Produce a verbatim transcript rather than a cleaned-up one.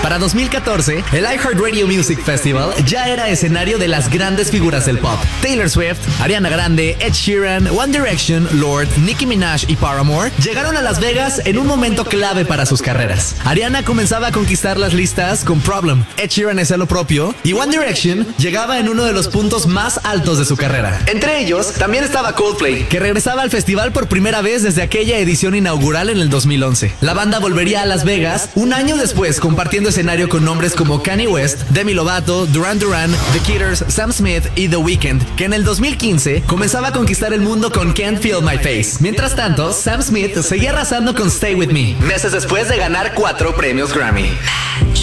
Para dos mil catorce, el iHeartRadio Music Festival ya era escenario de las grandes figuras del pop. Taylor Swift, Ariana Grande, Ed Sheeran, One Direction, Lorde, Nicki Minaj y Paramore llegaron a Las Vegas en un momento clave para sus carreras. Ariana comenzaba a conquistar las listas con Problem, Ed Sheeran hacía lo propio y One Direction llegaba en uno de los puntos más altos de su carrera. Entre ellos también estaba Coldplay, que regresaba al festival por primera vez desde aquella edición inaugural en el dos mil once. La banda volvería a Las Vegas un año después, compartiendo escenario con nombres como Kanye West, Demi Lovato, Duran Duran, The Killers, Sam Smith y The Weeknd, que en el dos mil quince comenzaba a conquistar el mundo con Can't Feel My Face. Mientras tanto, Sam Smith seguía arrasando con Stay With Me, meses después de ganar cuatro premios Grammy.